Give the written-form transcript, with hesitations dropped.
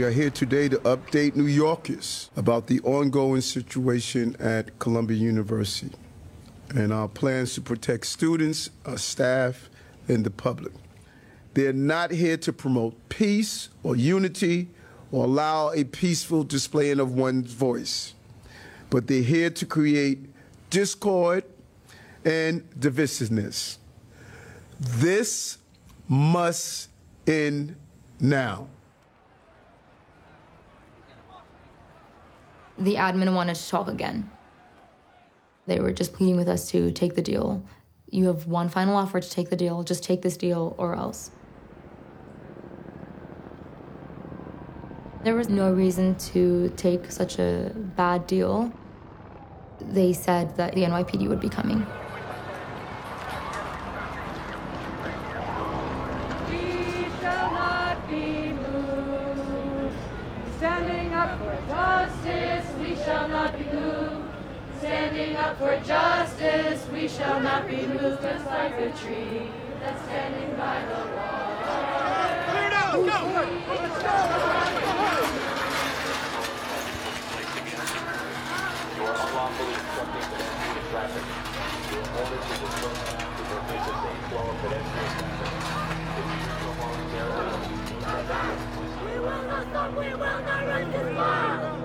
are here today to update New Yorkers about the ongoing situation at Columbia University and our plans to protect students, our staff, and the public. They're not here to promote peace or unity or allow a peaceful displaying of one's voice, but they're here to create discord and divisiveness. This must end now. The admin wanted to talk again. They were just pleading with us to take the deal. You have one final offer to take the deal. Just take this deal or else. There was no reason to take such a bad deal. They said that the NYPD would be coming. We shall not be moved. Standing up for justice, we shall not be moved. Standing up for justice, we shall not be moved. Just like a tree that's standing by the wall. Clear it out, let's go! Let's go! You are unlawfully obstructing pedestrian traffic. You are ordered to disperse to permit the safe flow of pedestrian traffic. If you do so voluntarily, we will not stop, we will not run this far!